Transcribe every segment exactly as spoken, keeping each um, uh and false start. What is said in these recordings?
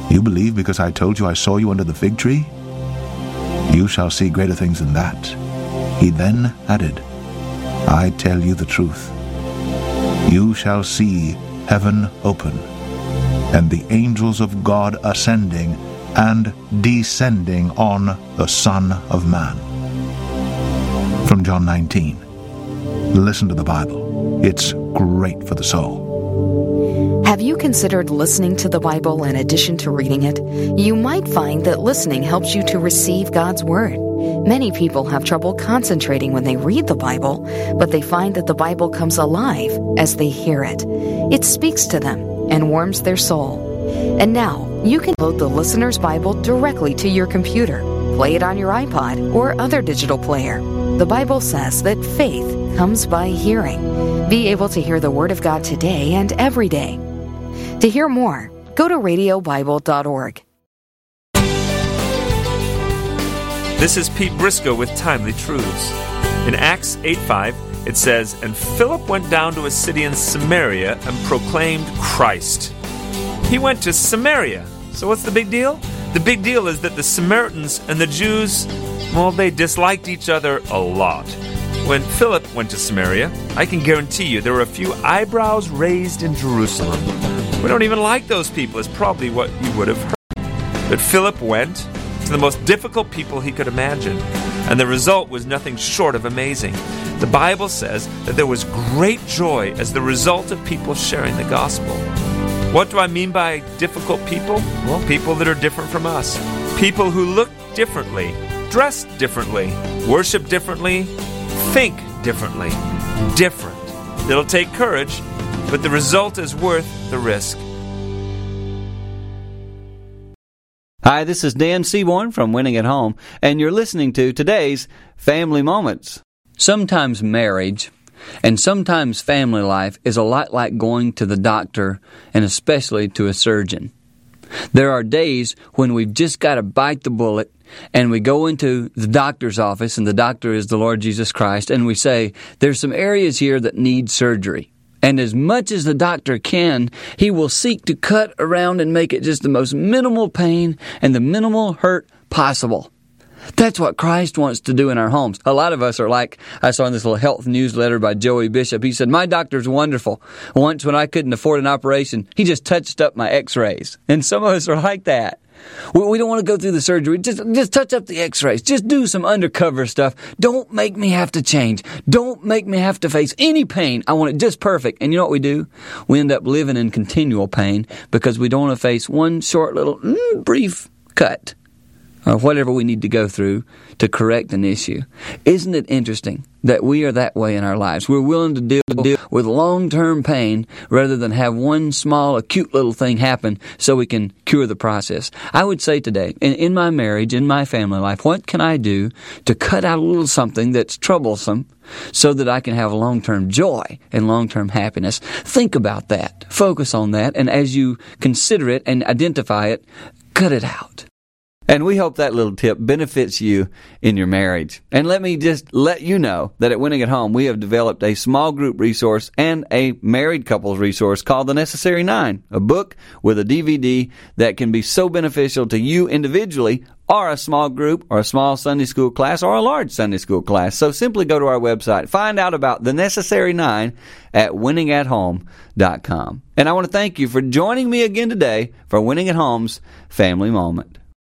You believe because I told you I saw you under the fig tree? You shall see greater things than that. He then added, I tell you the truth. You shall see heaven open, and the angels of God ascending and descending on the Son of Man. From John nineteen. Listen to the Bible. It's great for the soul. Have you considered listening to the Bible in addition to reading it? You might find that listening helps you to receive God's Word. Many people have trouble concentrating when they read the Bible, but they find that the Bible comes alive as they hear it. It speaks to them and warms their soul. And now, you can load the Listener's Bible directly to your computer, play it on your iPod or other digital player. The Bible says that faith comes by hearing. Be able to hear the Word of God today and every day. To hear more, go to radio bible dot org. This is Pete Briscoe with Timely Truths. In Acts eight five, it says, And Philip went down to a city in Samaria and proclaimed Christ. He went to Samaria. So what's the big deal? The big deal is that the Samaritans and the Jews, well, they disliked each other a lot. When Philip went to Samaria, I can guarantee you there were a few eyebrows raised in Jerusalem. We don't even like those people, is probably what you would have heard. But Philip went to the most difficult people he could imagine, and the result was nothing short of amazing. The Bible says that there was great joy as the result of people sharing the gospel. What do I mean by difficult people? Well, people that are different from us. People who look differently, dress differently, worship differently, think differently. Different. It'll take courage, but the result is worth the risk. Hi, this is Dan Seaborn from Winning at Home, and you're listening to today's Family Moments. Sometimes marriage and sometimes family life is a lot like going to the doctor, and especially to a surgeon. There are days when we've just got to bite the bullet, and we go into the doctor's office, and the doctor is the Lord Jesus Christ, and we say, there's some areas here that need surgery. And as much as the doctor can, he will seek to cut around and make it just the most minimal pain and the minimal hurt possible. That's what Christ wants to do in our homes. A lot of us are like, I saw in this little health newsletter by Joey Bishop, he said, my doctor's wonderful. Once when I couldn't afford an operation, he just touched up my x-rays. And some of us are like that. We don't want to go through the surgery. Just, just touch up the x-rays. Just do some undercover stuff. Don't make me have to change. Don't make me have to face any pain. I want it just perfect. And you know what we do? We end up living in continual pain because we don't want to face one short little mm, brief cut or whatever we need to go through to correct an issue. Isn't it interesting that we are that way in our lives? We're willing to deal, deal with long-term pain rather than have one small, acute little thing happen so we can cure the process. I would say today, in, in my marriage, in my family life, what can I do to cut out a little something that's troublesome so that I can have long-term joy and long-term happiness? Think about that. Focus on that. And as you consider it and identify it, cut it out. And we hope that little tip benefits you in your marriage. And let me just let you know that at Winning at Home, we have developed a small group resource and a married couples resource called The Necessary Nine, a book with a D V D that can be so beneficial to you individually or a small group or a small Sunday school class or a large Sunday school class. So simply go to our website, find out about The Necessary Nine at winning at home dot com. And I want to thank you for joining me again today for Winning at Home's Family Moment.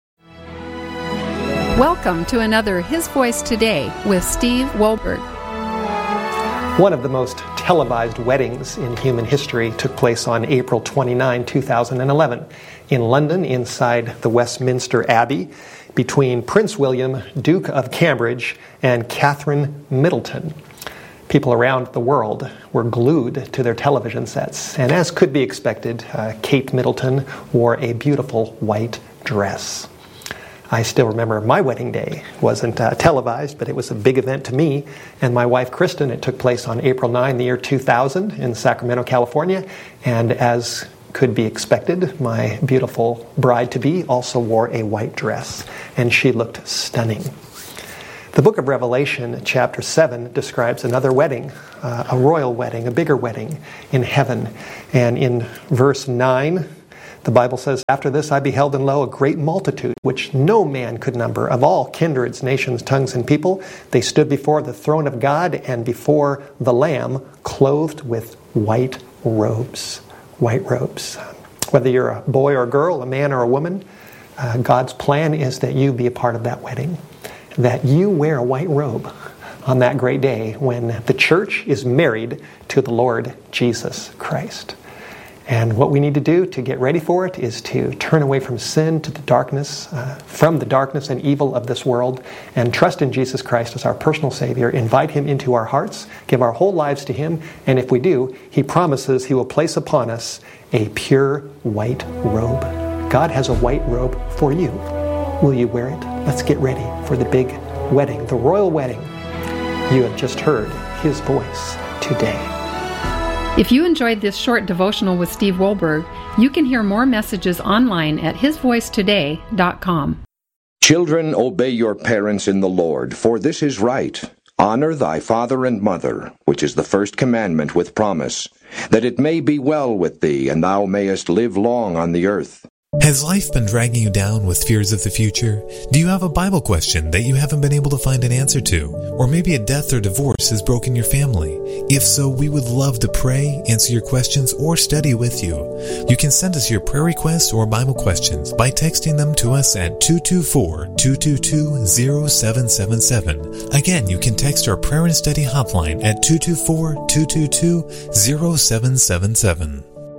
Welcome to another His Voice Today with Steve Wohlberg. One of the most televised weddings in human history took place on April twenty-ninth, two thousand eleven in London inside the Westminster Abbey between Prince William, Duke of Cambridge, and Catherine Middleton. People around the world were glued to their television sets, and as could be expected, uh, Kate Middleton wore a beautiful white dress. I still remember my wedding day. It wasn't uh, televised, but it was a big event to me and my wife, Kristen. It took place on April ninth, the year two thousand in Sacramento, California. And as could be expected, my beautiful bride-to-be also wore a white dress, and she looked stunning. The book of Revelation, chapter seven, describes another wedding, uh, a royal wedding, a bigger wedding in heaven. And in verse nine, The Bible says, "After this I beheld, and lo, a great multitude, which no man could number, of all kindreds, nations, tongues, and people. They stood before the throne of God and before the Lamb, clothed with white robes." White robes. Whether you're a boy or a girl, a man or a woman, uh, God's plan is that you be a part of that wedding. That you wear a white robe on that great day when the church is married to the Lord Jesus Christ. And what we need to do to get ready for it is to turn away from sin, to the darkness, uh, from the darkness and evil of this world, and trust in Jesus Christ as our personal Savior. Invite Him into our hearts, give our whole lives to Him, and if we do, He promises He will place upon us a pure white robe. God has a white robe for you. Will you wear it? Let's get ready for the big wedding, the royal wedding. You have just heard His voice today. If you enjoyed this short devotional with Steve Wohlberg, you can hear more messages online at his voice today dot com. Children, obey your parents in the Lord, for this is right. Honor thy father and mother, which is the first commandment with promise, that it may be well with thee, and thou mayest live long on the earth. Has life been dragging you down with fears of the future? Do you have a Bible question that you haven't been able to find an answer to? Or maybe a death or divorce has broken your family? If so, we would love to pray, answer your questions, or study with you. You can send us your prayer requests or Bible questions by texting them to us at two two four, two two two, zero seven seven seven. Again, you can text our prayer and study hotline at two two four, two two two, zero seven seven seven.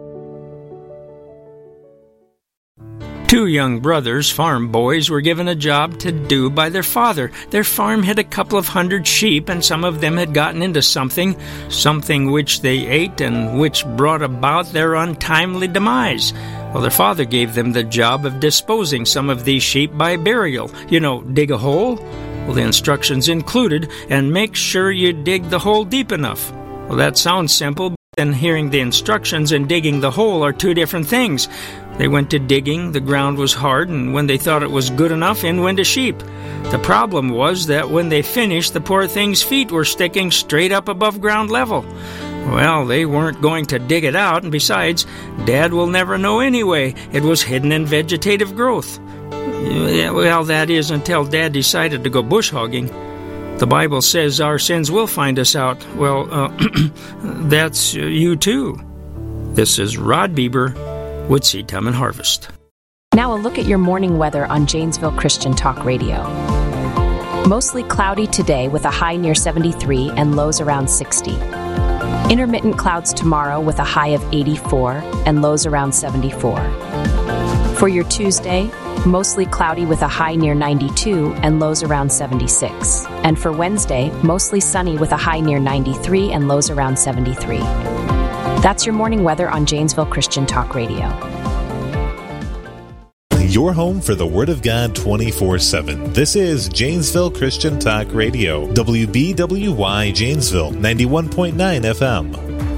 Two young brothers, farm boys, were given a job to do by their father. Their farm had a couple of hundred sheep, and some of them had gotten into something, something which they ate and which brought about their untimely demise. Well, their father gave them the job of disposing some of these sheep by burial. You know, dig a hole? Well, the instructions included, and make sure you dig the hole deep enough. Well, that sounds simple, but then hearing the instructions and digging the hole are two different things. They went to digging, the ground was hard, and when they thought it was good enough, in went a sheep. The problem was that when they finished, the poor thing's feet were sticking straight up above ground level. Well, they weren't going to dig it out, and besides, Dad will never know anyway. It was hidden in vegetative growth. Well, that is until Dad decided to go bush hogging. The Bible says our sins will find us out. Well, uh, that's you too. This is Rod Bieber with Seed Time and Harvest. Now a look at your morning weather on Janesville Christian Talk Radio. Mostly cloudy today with a high near seventy-three and lows around sixty. Intermittent clouds tomorrow with a high of eighty-four and lows around seventy-four. For your Tuesday, mostly cloudy with a high near ninety-two and lows around seventy-six. And for Wednesday, mostly sunny with a high near ninety-three and lows around seventy-three. That's your morning weather on Janesville Christian Talk Radio. Your home for the Word of God twenty-four seven. This is Janesville Christian Talk Radio. W B W Y Janesville, ninety-one point nine F M.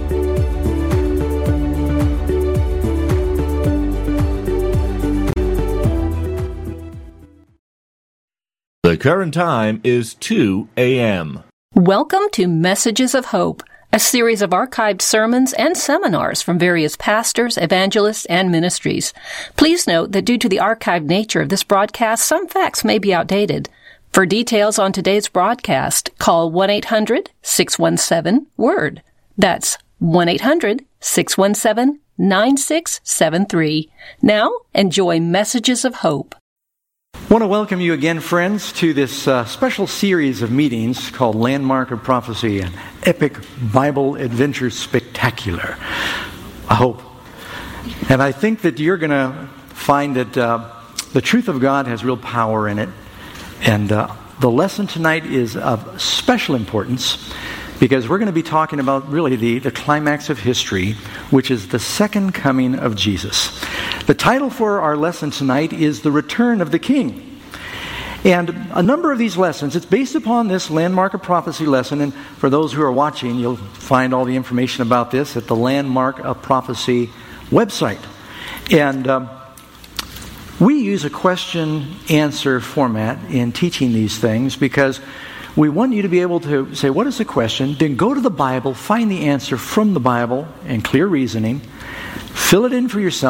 The current time is two a.m. Welcome to Messages of Hope, a series of archived sermons and seminars from various pastors, evangelists, and ministries. Please note that due to the archived nature of this broadcast, some facts may be outdated. For details on today's broadcast, call one eight hundred, six one seven, W O R D. That's one eight hundred, six one seven, nine six seven three. Now, enjoy Messages of Hope. I want to welcome you again, friends, to this uh, special series of meetings called Landmark of Prophecy, an epic Bible adventure spectacular. I hope. And I think that you're going to find that uh, the truth of God has real power in it. And uh, the lesson tonight is of special importance because we're going to be talking about really the, the climax of history, which is the second coming of Jesus. The title for our lesson tonight is The Return of the King. And a number of these lessons, it's based upon this Landmark of Prophecy lesson, and for those who are watching, you'll find all the information about this at the Landmark of Prophecy website. And um, we use a question-answer format in teaching these things because we want you to be able to say, what is the question? Then go to the Bible, find the answer from the Bible in clear reasoning, fill it in for yourself.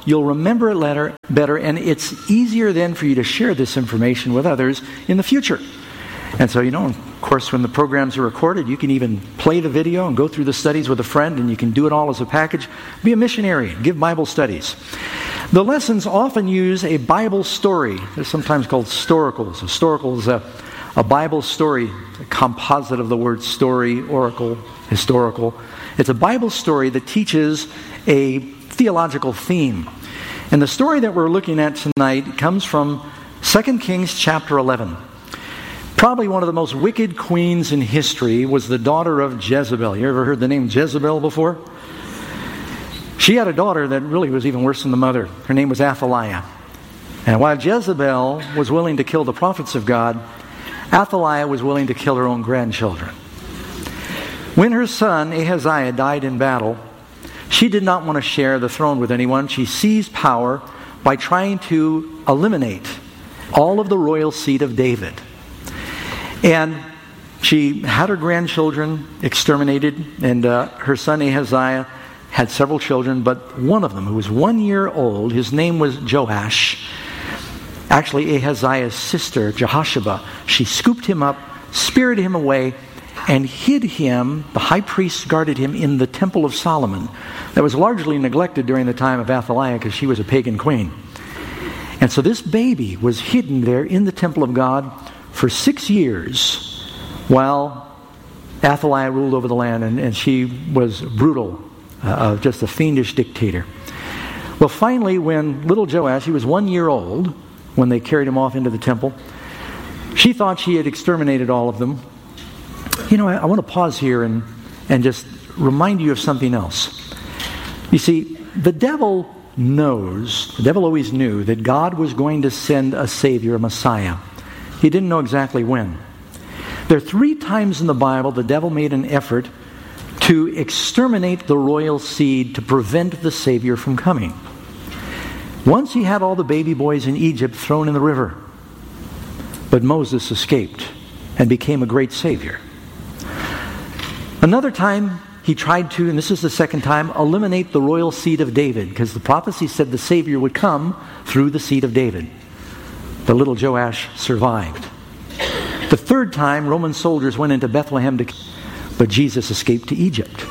you'll remember it better, better, and it's easier then for you to share this information with others in the future. And so, you know, of course, when the programs are recorded, you can even play the video and go through the studies with a friend, and you can do it all as a package. Be a missionary, give Bible studies. The lessons often use a Bible story. They're sometimes called storacles. Historical is a, a Bible story, a composite of the word story, oracle, historical. It's a Bible story that teaches a theological theme. And the story that we're looking at tonight comes from Second Kings chapter eleven. Probably one of the most wicked queens in history was the daughter of Jezebel. You ever heard the name Jezebel before? She had a daughter that really was even worse than the mother. Her name was Athaliah. And while Jezebel was willing to kill the prophets of God, Athaliah was willing to kill her own grandchildren. When her son Ahaziah died in battle, she did not want to share the throne with anyone. She seized power by trying to eliminate all of the royal seed of David. And she had her grandchildren exterminated, and uh, her son Ahaziah had several children, but one of them, who was one year old, his name was Joash. Actually, Ahaziah's sister, Jehosheba, she scooped him up, spirited him away, and hid him. The high priest guarded him in the Temple of Solomon. That was largely neglected during the time of Athaliah because she was a pagan queen. And so this baby was hidden there in the temple of God for six years while Athaliah ruled over the land, and, and she was brutal, uh, just a fiendish dictator. Well, finally, when little Joash, he was one year old when they carried him off into the temple, she thought she had exterminated all of them. You know, I, I want to pause here and, and just remind you of something else. You see, the devil knows, the devil always knew that God was going to send a Savior, a Messiah. He didn't know exactly when. There are three times in the Bible the devil made an effort to exterminate the royal seed to prevent the Savior from coming. Once he had all the baby boys in Egypt thrown in the river, but Moses escaped and became a great Savior. Another time he tried to, and this is the second time, eliminate the royal seed of David, because the prophecy said the Savior would come through the seed of David. The little Joash survived. The third time, Roman soldiers went into Bethlehem, to, but Jesus escaped to Egypt.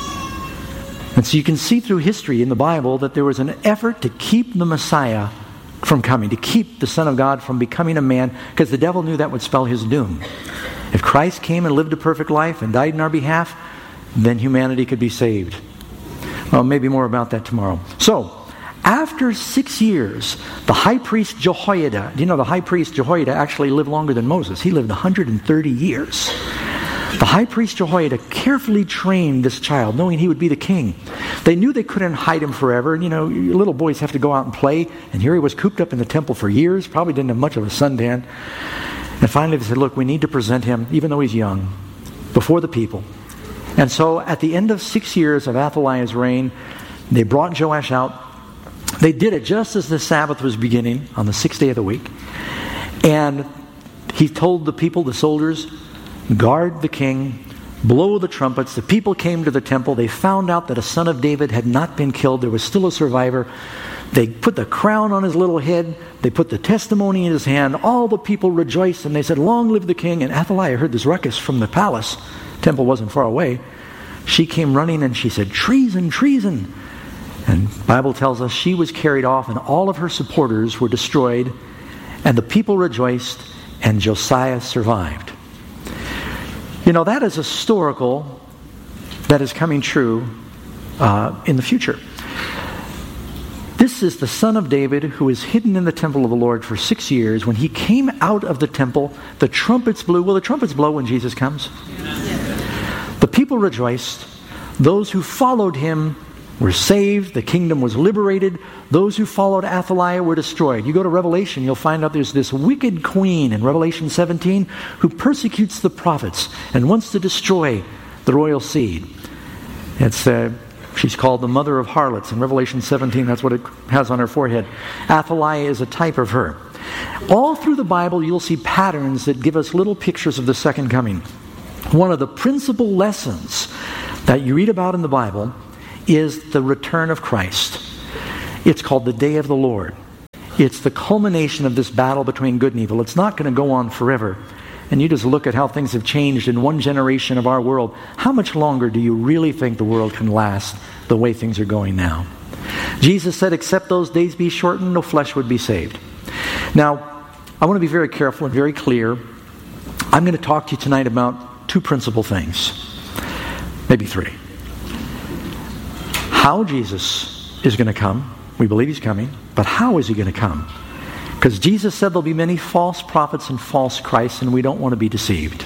And so you can see through history in the Bible that there was an effort to keep the Messiah from coming, to keep the Son of God from becoming a man, because the devil knew that would spell his doom. If Christ came and lived a perfect life and died in our behalf, then humanity could be saved. Well, maybe more about that tomorrow. So, after six years, the high priest Jehoiada, do you know the high priest Jehoiada actually lived longer than Moses? He lived one hundred thirty years. The high priest Jehoiada carefully trained this child, knowing he would be the king. They knew they couldn't hide him forever. You know, little boys have to go out and play, and here he was cooped up in the temple for years, probably didn't have much of a suntan. And finally they said, look, we need to present him, even though he's young, before the people. And so at the end of six years of Athaliah's reign, they brought Joash out. They did it just as the Sabbath was beginning on the sixth day of the week. And he told the people, the soldiers, guard the king, blow the trumpets. The people came to the temple. They found out that a son of David had not been killed. There was still a survivor. They put the crown on his little head. They put the testimony in his hand. All the people rejoiced, and they said, long live the king. And Athaliah heard this ruckus from the palace. The temple wasn't far away. She came running and she said, treason, treason. And the Bible tells us she was carried off, and all of her supporters were destroyed, and the people rejoiced, and Josiah survived. You know, that is historical, that is coming true uh, in the future. This is the son of David who is hidden in the temple of the Lord for six years. When he came out of the temple, the trumpets blew. Will the trumpets blow when Jesus comes? Yes. The people rejoiced. Those who followed him were saved. The kingdom was liberated. Those who followed Athaliah were destroyed. You go to Revelation, you'll find out there's this wicked queen in Revelation seventeen who persecutes the prophets and wants to destroy the royal seed. It's uh, she's called the mother of harlots in Revelation seventeen. That's what it has on her forehead. Athaliah is a type of her. All through the Bible, you'll see patterns that give us little pictures of the second coming. One of the principal lessons that you read about in the Bible is the return of Christ. It's called the Day of the Lord. It's the culmination of this battle between good and evil. It's not going to go on forever. And you just look at how things have changed in one generation of our world. How much longer do you really think the world can last the way things are going now? Jesus said, except those days be shortened, no flesh would be saved. Now, I want to be very careful and very clear. I'm going to talk to you tonight about two principal things. Maybe three. How Jesus is going to come. We believe He's coming. But how is He going to come? Because Jesus said there'll be many false prophets and false Christs, and we don't want to be deceived.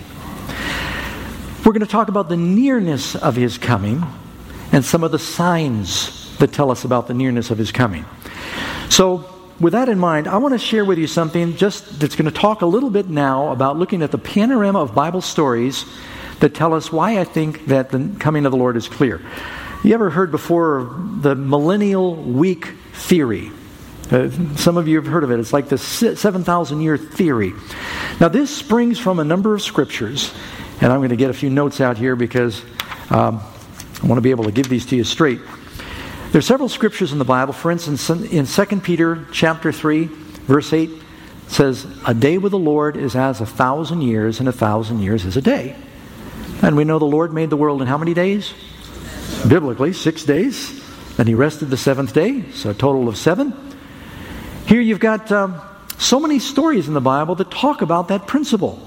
We're going to talk about the nearness of His coming and some of the signs that tell us about the nearness of His coming. So, with that in mind, I want to share with you something just that's going to talk a little bit now about looking at the panorama of Bible stories that tell us why I think that the coming of the Lord is clear. You ever heard before of the millennial week theory? Uh, some of you have heard of it. It's like the seven thousand year theory. Now, this springs from a number of scriptures, and I'm going to get a few notes out here because um, I want to be able to give these to you straight. There are several scriptures in the Bible. For instance, in Second Peter chapter three, verse eight, it says, a day with the Lord is as a thousand years, and a thousand years is a day. And we know the Lord made the world in how many days? Biblically, six days. And He rested the seventh day, so a total of seven. Here you've got um, so many stories in the Bible that talk about that principle.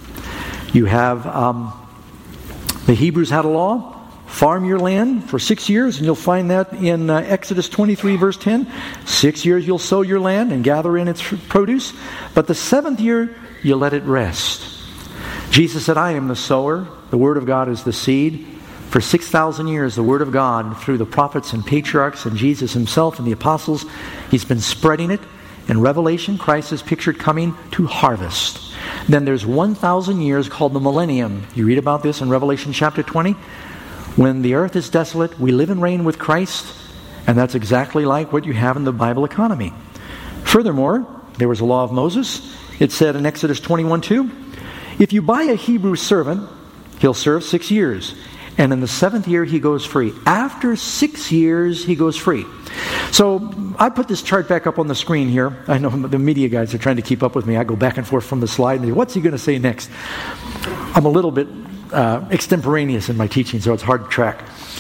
You have um, the Hebrews had a law, farm your land for six years, and you'll find that in uh, Exodus twenty-three, verse ten. Six years you'll sow your land and gather in its produce, but the seventh year you let it rest. Jesus said, I am the sower, the Word of God is the seed. For six thousand years, the Word of God, through the prophets and patriarchs and Jesus Himself and the apostles, He's been spreading it. In Revelation, Christ is pictured coming to harvest. Then there's one thousand years called the millennium. You read about this in Revelation chapter twenty. When the earth is desolate, we live and reign with Christ, and that's exactly like what you have in the Bible economy. Furthermore, there was a law of Moses. It said in Exodus twenty-one two, if you buy a Hebrew servant, he'll serve six years. And in the seventh year, he goes free. After six years, he goes free. So I put this chart back up on the screen here. I know the media guys are trying to keep up with me. I go back and forth from the slide. And what's he going to say next? I'm a little bit uh, extemporaneous in my teaching, so it's hard to track.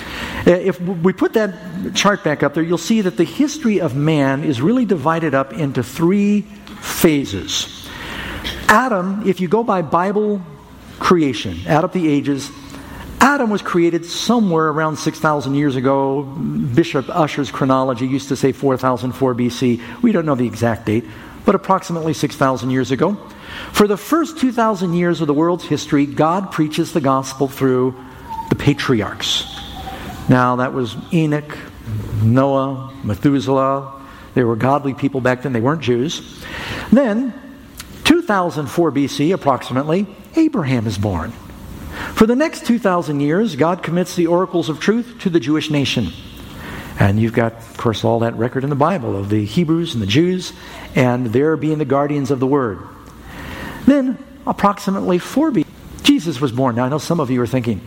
If we put that chart back up there, you'll see that the history of man is really divided up into three phases. Adam, if you go by Bible creation, add up the ages, Adam was created somewhere around six thousand years ago. Bishop Ussher's chronology used to say four thousand four B C. We don't know the exact date, but approximately six thousand years ago. For the first two thousand years of the world's history, God preaches the gospel through the patriarchs. Now, that was Enoch, Noah, Methuselah. They were godly people back then. They weren't Jews. Then, two thousand four B C, approximately, Abraham is born. For the next two thousand years, God commits the oracles of truth to the Jewish nation. And you've got, of course, all that record in the Bible of the Hebrews and the Jews, and their being the guardians of the Word. Then, approximately four B C, Jesus was born. Now, I know some of you are thinking,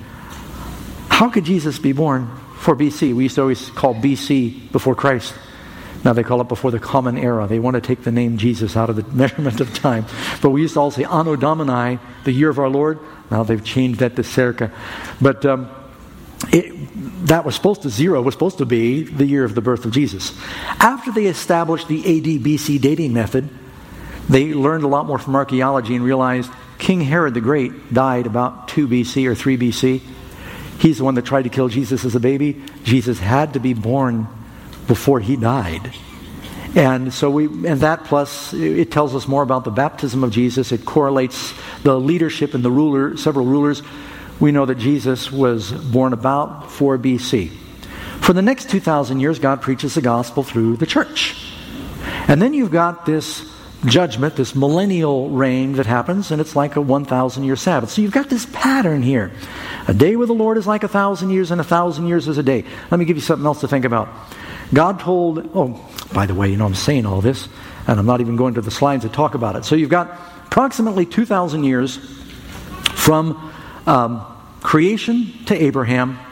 how could Jesus be born four B C? We used to always call B C before Christ. Now they call it before the Common Era. They want to take the name Jesus out of the measurement of time. But we used to all say Anno Domini, the year of our Lord. Now they've changed that to Circa. But um, it, that was supposed to, zero was supposed to be the year of the birth of Jesus. After they established the A D B C dating method, they learned a lot more from archaeology and realized King Herod the Great died about two B C or three B C. He's the one that tried to kill Jesus as a baby. Jesus had to be born before he died. And so we, and that plus, it tells us more about the baptism of Jesus. It correlates the leadership and the ruler, several rulers. We know that Jesus was born about four B C. For the next two thousand years, God preaches the gospel through the church. And then you've got this judgment, this millennial reign that happens, and it's like a one thousand year Sabbath. So you've got this pattern here. A day with the Lord is like a thousand years, and a thousand years is a day. Let me give you something else to think about. God told, oh, by the way, you know I'm saying all this, and I'm not even going to the slides to talk about it. So you've got approximately two thousand years from um, creation to Abraham.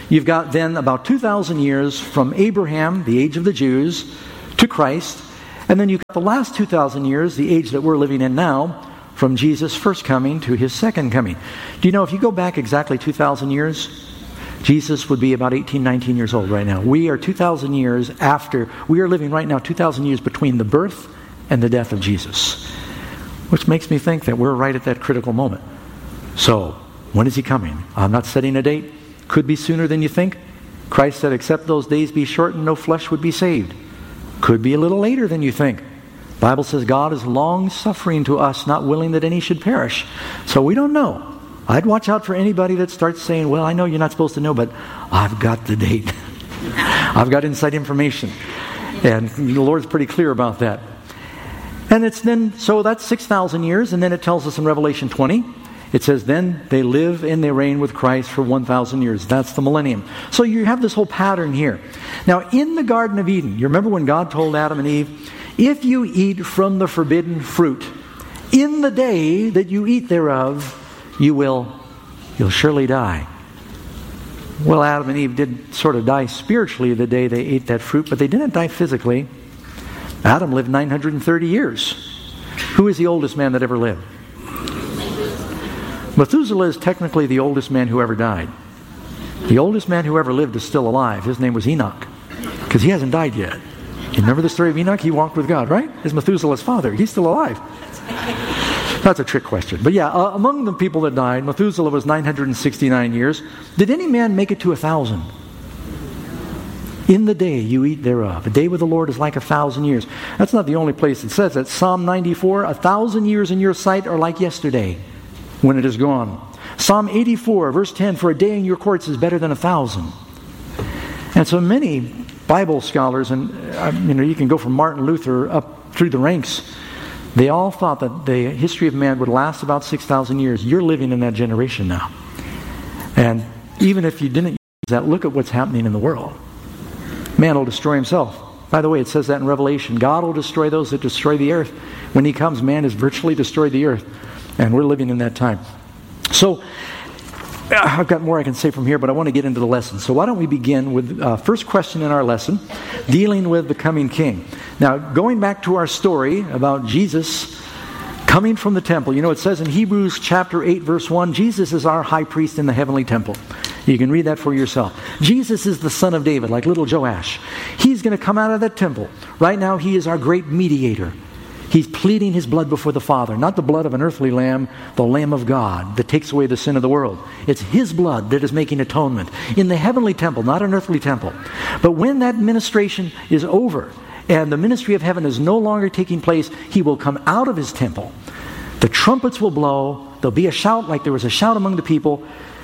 You've got then about two thousand years from Abraham, the age of the Jews, to Christ. And then you've got the last two thousand years, the age that we're living in now, from Jesus' first coming to his second coming. Do you know, if you go back exactly two thousand years, Jesus would be about eighteen, nineteen years old right now. We are two thousand years after, we are living right now two thousand years between the birth and the death of Jesus. Which makes me think that we're right at that critical moment. So, when is he coming? I'm not setting a date. Could be sooner than you think. Christ said, except those days be shortened, no flesh would be saved. Could be a little later than you think. The Bible says God is long-suffering to us, not willing that any should perish. So we don't know. I'd watch out for anybody that starts saying, well, I know you're not supposed to know, but I've got the date. I've got inside information. And the Lord's pretty clear about that. And it's then, so that's six thousand years, and then it tells us in Revelation twenty, it says, then they live and they reign with Christ for one thousand years. That's the millennium. So you have this whole pattern here. Now, in the Garden of Eden, you remember when God told Adam and Eve, if you eat from the forbidden fruit, in the day that you eat thereof, you will, you'll surely die. Well, Adam and Eve did sort of die spiritually the day they ate that fruit, but they didn't die physically. Adam lived nine hundred thirty years. Who is the oldest man that ever lived? Methuselah is technically the oldest man who ever died. The oldest man who ever lived is still alive. His name was Enoch, because he hasn't died yet. You remember the story of Enoch? He walked with God, right? Is Methuselah's father. He's still alive. That's a trick question. But yeah, uh, among the people that died, Methuselah was nine hundred sixty-nine years. Did any man make it to a thousand? In the day you eat thereof. A day with the Lord is like a thousand years. That's not the only place it says that. Psalm ninety-four, a thousand years in your sight are like yesterday when it is gone. Psalm eighty-four, verse ten, for a day in your courts is better than a thousand. And so many Bible scholars, and uh, you know, you can go from Martin Luther up through the ranks, they all thought that the history of man would last about six thousand years. You're living in that generation now. And even if you didn't use that, look at what's happening in the world. Man will destroy himself. By the way, it says that in Revelation. God will destroy those that destroy the earth. When he comes, man has virtually destroyed the earth. And we're living in that time. So, I've got more I can say from here, but I want to get into the lesson. So why don't we begin with the uh, first question in our lesson, dealing with the coming king. Now, going back to our story about Jesus coming from the temple. You know, it says in Hebrews chapter eight, verse one, Jesus is our high priest in the heavenly temple. You can read that for yourself. Jesus is the son of David, like little Joash. He's going to come out of that temple. Right now, he is our great mediator. He's pleading his blood before the Father. Not the blood of an earthly lamb, the Lamb of God that takes away the sin of the world. It's his blood that is making atonement. In the heavenly temple, not an earthly temple. But when that ministration is over, and the ministry of heaven is no longer taking place, he will come out of his temple. The trumpets will blow. There'll be a shout like there was a shout among the people.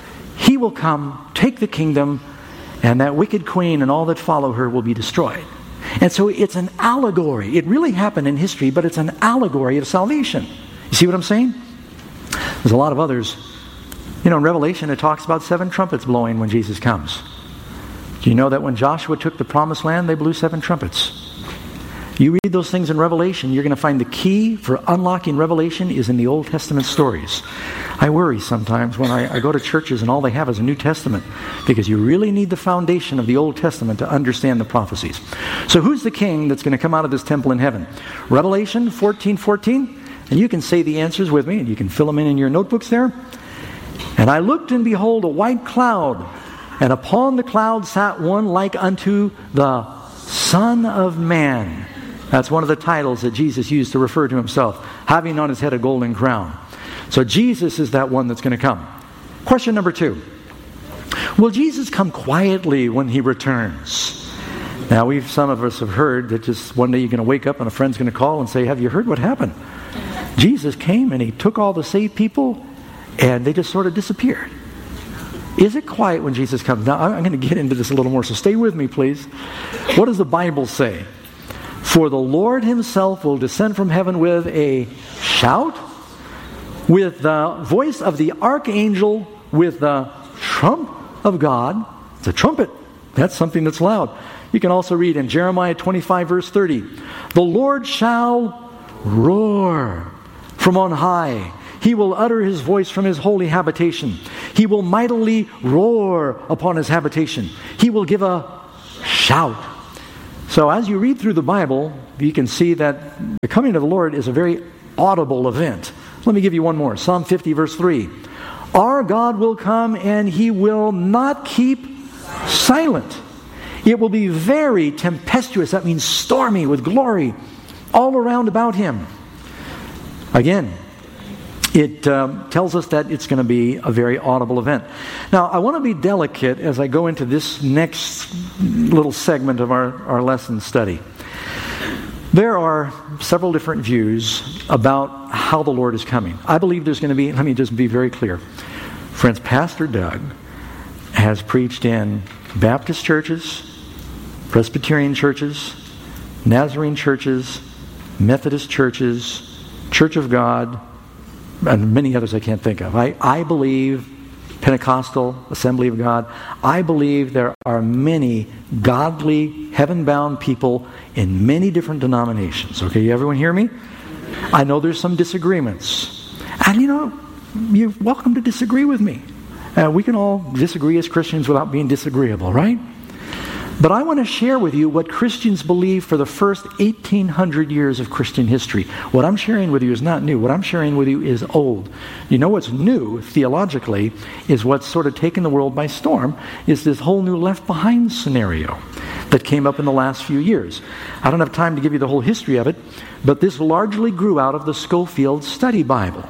He will come, take the kingdom, and that wicked queen and all that follow her will be destroyed. And so it's an allegory. It really happened in history, but it's an allegory of salvation. You see what I'm saying? There's a lot of others. You know, in Revelation it talks about seven trumpets blowing when Jesus comes. Do you know that when Joshua took the promised land, they blew seven trumpets? You read those things in Revelation, you're going to find the key for unlocking Revelation is in the Old Testament stories. I worry sometimes when I, I go to churches and all they have is a New Testament, because you really need the foundation of the Old Testament to understand the prophecies. So who's the king that's going to come out of this temple in heaven? Revelation fourteen fourteen, and you can say the answers with me, and you can fill them in in your notebooks there. And I looked, and behold, a white cloud, and upon the cloud sat one like unto the Son of Man. That's one of the titles that Jesus used to refer to himself, having on his head a golden crown. So Jesus is that one that's going to come. Question number two. Will Jesus come quietly when he returns? Now, we've some of us have heard that just one day you're going to wake up and a friend's going to call and say, have you heard what happened? Jesus came and he took all the saved people and they just sort of disappeared. Is it quiet when Jesus comes? Now, I'm going to get into this a little more, so stay with me, please. What does the Bible say? For the Lord himself will descend from heaven with a shout, with the voice of the archangel, with the trump of God. It's a trumpet. That's something that's loud. You can also read in Jeremiah twenty-five, verse thirty. The Lord shall roar from on high. He will utter his voice from his holy habitation. He will mightily roar upon his habitation. He will give a shout. So as you read through the Bible, you can see that the coming of the Lord is a very audible event. Let me give you one more. Psalm fifty, verse three. Our God will come and he will not keep silent. It will be very tempestuous. That means stormy with glory all around about him. Again, it um, tells us that it's going to be a very audible event. Now, I want to be delicate as I go into this next little segment of our, our lesson study. There are several different views about how the Lord is coming. I believe there's going to be, let me just be very clear. Friends, Pastor Doug has preached in Baptist churches, Presbyterian churches, Nazarene churches, Methodist churches, Church of God, and many others I can't think of. I, I believe Pentecostal, Assembly of God. I believe there are many godly, heaven-bound people in many different denominations. Okay, everyone hear me? I know there's some disagreements. And you know, you're welcome to disagree with me. Uh, we can all disagree as Christians without being disagreeable, right? But I want to share with you what Christians believe for the first eighteen hundred years of Christian history. What I'm sharing with you is not new. What I'm sharing with you is old. You know what's new, theologically, is what's sort of taken the world by storm, is this whole new Left Behind scenario that came up in the last few years. I don't have time to give you the whole history of it, but this largely grew out of the Scofield Study Bible.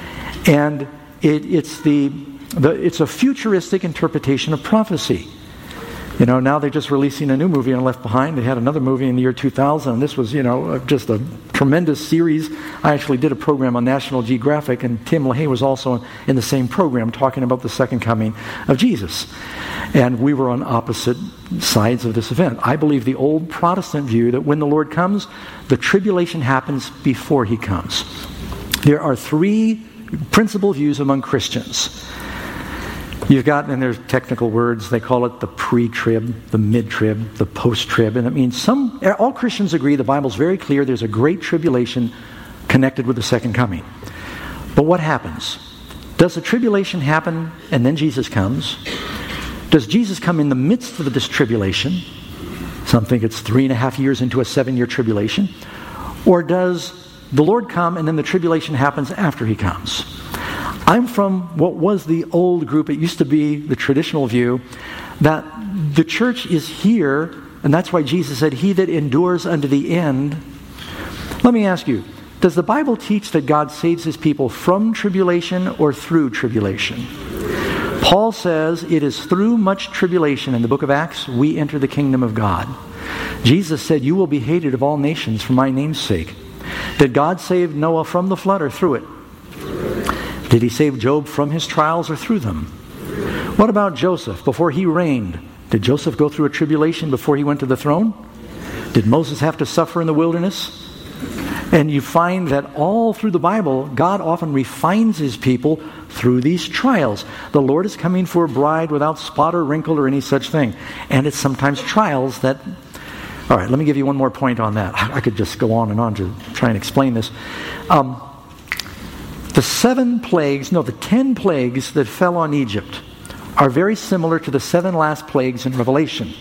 And it, it's, the, the, it's a futuristic interpretation of prophecy. You know, now they're just releasing a new movie on Left Behind. They had another movie in the year two thousand, and this was, you know, just a tremendous series. I actually did a program on National Geographic, and Tim LaHaye was also in the same program talking about the second coming of Jesus. And we were on opposite sides of this event. I believe the old Protestant view that when the Lord comes, the tribulation happens before he comes. There are three principal views among Christians. You've got, and there's technical words, they call it the pre-trib, the mid-trib, the post-trib, and it means some, all Christians agree, the Bible's very clear, there's a great tribulation connected with the second coming. But what happens? Does the tribulation happen and then Jesus comes? Does Jesus come in the midst of this tribulation? Some think it's three and a half years into a seven-year tribulation. Or does the Lord come and then the tribulation happens after he comes? I'm from what was the old group. It used to be the traditional view that the church is here, and that's why Jesus said, he that endures unto the end. Let me ask you, does the Bible teach that God saves his people from tribulation or through tribulation? Paul says it is through much tribulation in the book of Acts we enter the kingdom of God. Jesus said, you will be hated of all nations for my name's sake. Did God save Noah from the flood or through it? Did he save Job from his trials or through them? What about Joseph before he reigned? Did Joseph go through a tribulation before he went to the throne? Did Moses have to suffer in the wilderness? And you find that all through the Bible, God often refines his people through these trials. The Lord is coming for a bride without spot or wrinkle or any such thing. And it's sometimes trials that... All right, let me give you one more point on that. I could just go on and on to try and explain this. Um... The seven plagues, no, the ten plagues that fell on Egypt are very similar to the seven last plagues in Revelation.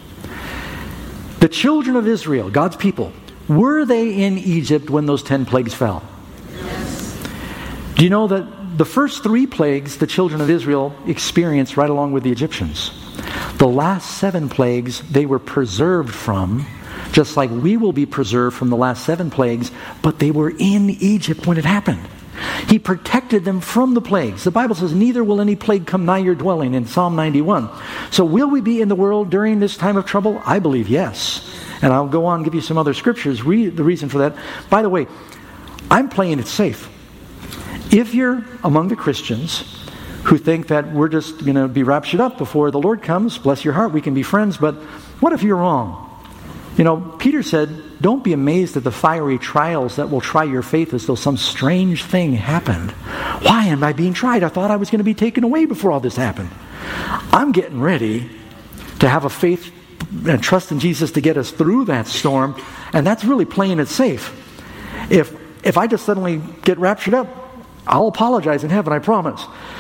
The children of Israel, God's people, were they in Egypt when those ten plagues fell? Yes. Do you know that the first three plagues the children of Israel experienced right along with the Egyptians? The last seven plagues they were preserved from, just like we will be preserved from the last seven plagues, but they were in Egypt when it happened. He protected them from the plagues. The Bible says, neither will any plague come nigh your dwelling in Psalm ninety-one. So will we be in the world during this time of trouble? I believe yes. And I'll go on and give you some other scriptures, read the reason for that. By the way, I'm playing it safe. If you're among the Christians who think that we're just going to be raptured up before the Lord comes, bless your heart, we can be friends, but what if you're wrong? You know, Peter said, don't be amazed at the fiery trials that will try your faith as though some strange thing happened. Why am I being tried? I thought I was going to be taken away before all this happened. I'm getting ready to have a faith and trust in Jesus to get us through that storm, and that's really playing it safe. If if I just suddenly get raptured up, I'll apologize in heaven, I promise.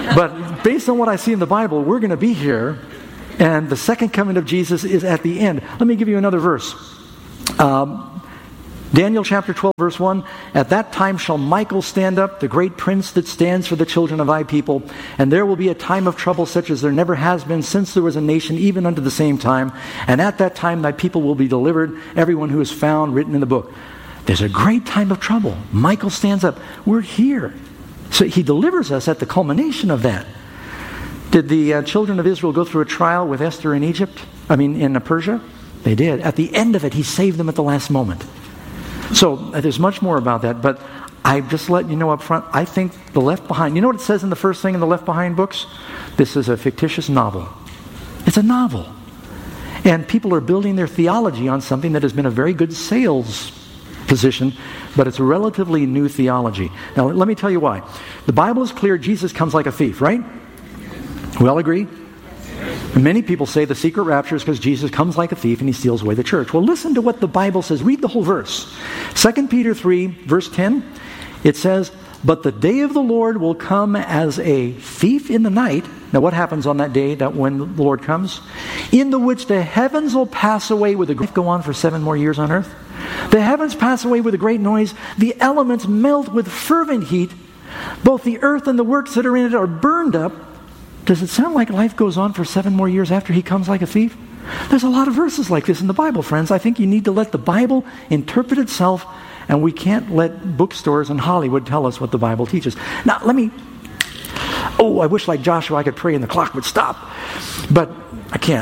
But based on what I see in the Bible, we're going to be here, and the second coming of Jesus is at the end. Let me give you another verse. Um, Daniel chapter twelve, verse one, "At that time shall Michael stand up, the great prince that stands for the children of thy people, and there will be a time of trouble such as there never has been since there was a nation, even unto the same time. And at that time thy people will be delivered, everyone who is found written in the book." There's a great time of trouble. Michael stands up. We're here. So he delivers us at the culmination of that. Did the uh, children of Israel go through a trial with Esther in Egypt? I mean, in uh, Persia? They did. At the end of it, he saved them at the last moment. So uh, there's much more about that, but I just let you know up front, I think the Left Behind, you know what it says in the first thing in the Left Behind books? This is a fictitious novel. It's a novel. And people are building their theology on something that has been a very good sales position, but it's a relatively new theology. Now let me tell you why. The Bible is clear, Jesus comes like a thief, right? We all agree? And many people say the secret rapture is because Jesus comes like a thief and he steals away the church. Well, listen to what the Bible says. Read the whole verse. Second Peter three, verse ten, it says, "But the day of the Lord will come as a thief in the night." Now what happens on that day that when the Lord comes? "In the which the heavens will pass away with a great..." Go on for seven more years on earth. "The heavens pass away with a great noise. The elements melt with fervent heat. Both the earth and the works that are in it are burned up." Does it sound like life goes on for seven more years after he comes like a thief? There's a lot of verses like this in the Bible, friends. I think you need to let the Bible interpret itself, and we can't let bookstores and Hollywood tell us what the Bible teaches. Now, let me... Oh, I wish like Joshua I could pray and the clock would stop. But I can't.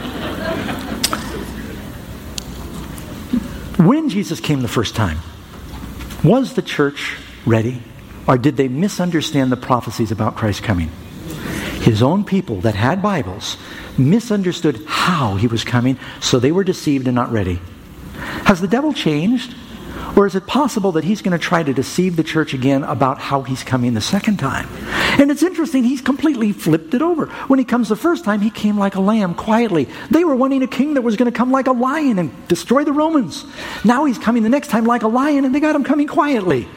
When Jesus came the first time, was the church ready? Or did they misunderstand the prophecies about Christ coming? His own people that had Bibles misunderstood how he was coming, so they were deceived and not ready. Has the devil changed? Or is it possible that he's going to try to deceive the church again about how he's coming the second time? And it's interesting, he's completely flipped it over. When he comes the first time, he came like a lamb, quietly. They were wanting a king that was going to come like a lion and destroy the Romans. Now he's coming the next time like a lion, and they got him coming quietly.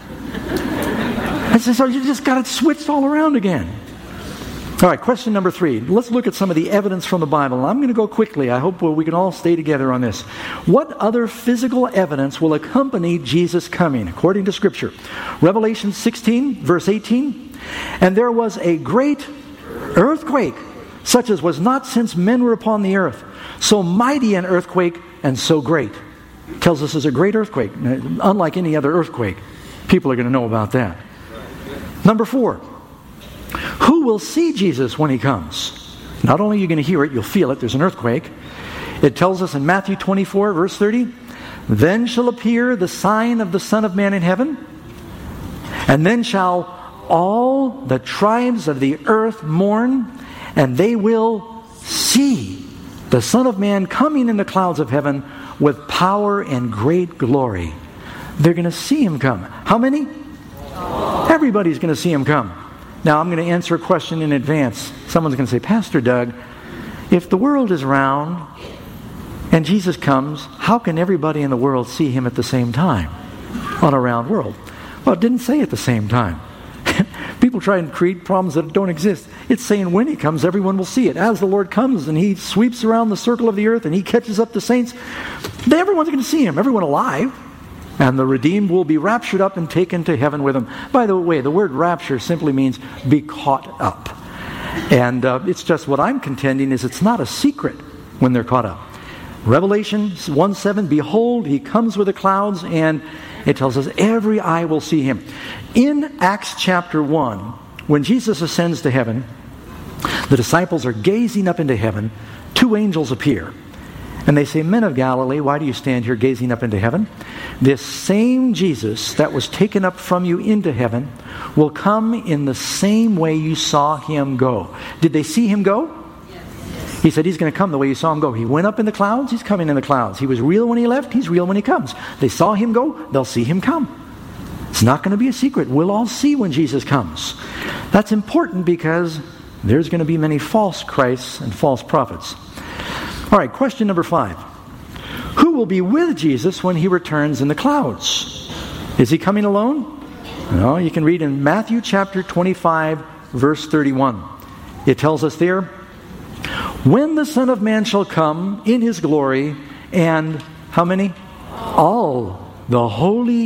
I said, so you just got it switched all around again. All right, question number three. Let's look at some of the evidence from the Bible. I'm going to go quickly. I hope we can all stay together on this. What other physical evidence will accompany Jesus' coming, according to Scripture? Revelation sixteen, verse eighteen. "And there was a great earthquake, such as was not since men were upon the earth. So mighty an earthquake, and so great." Tells us it's a great earthquake, unlike any other earthquake. People are going to know about that. Number four. Who will see Jesus when he comes? Not only are you going to hear it, you'll feel it. There's an earthquake. It tells us in Matthew twenty-four, verse thirty, "Then shall appear the sign of the Son of Man in heaven, and then shall all the tribes of the earth mourn, and they will see the Son of Man coming in the clouds of heaven with power and great glory." They're going to see him come. How many? Everybody's going to see him come. Now, I'm going to answer a question in advance. Someone's going to say, "Pastor Doug, if the world is round and Jesus comes, how can everybody in the world see him at the same time on a round world?" Well, it didn't say at the same time. People try and create problems that don't exist. It's saying when he comes, everyone will see it. As the Lord comes and he sweeps around the circle of the earth and he catches up the saints, everyone's going to see him, everyone alive. And the redeemed will be raptured up and taken to heaven with him. By the way, the word rapture simply means be caught up. And uh, it's just what I'm contending is it's not a secret when they're caught up. Revelation one seven, "Behold, he comes with the clouds," and it tells us every eye will see him. In Acts chapter one, when Jesus ascends to heaven, the disciples are gazing up into heaven. Two angels appear. And they say, "Men of Galilee, why do you stand here gazing up into heaven? This same Jesus that was taken up from you into heaven will come in the same way you saw him go." Did they see him go? Yes. He said he's going to come the way you saw him go. He went up in the clouds, he's coming in the clouds. He was real when he left, he's real when he comes. They saw him go, they'll see him come. It's not going to be a secret. We'll all see when Jesus comes. That's important because there's going to be many false Christs and false prophets. All right, question number five. Who will be with Jesus when he returns in the clouds? Is he coming alone? No, you can read in Matthew chapter twenty-five, verse thirty-one. It tells us there, when the Son of Man shall come in His glory, and how many? All the holy